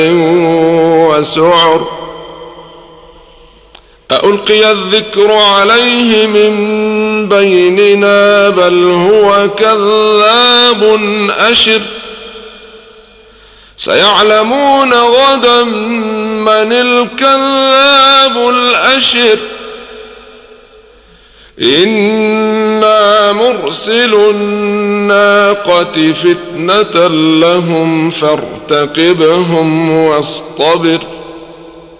وسعر ألقي الذكر عليه من بيننا بل هو كذاب أشر سيعلمون غدا من الكذاب الأشر إنا مرسل الناقة فتنة لهم فارتقبهم واصطبر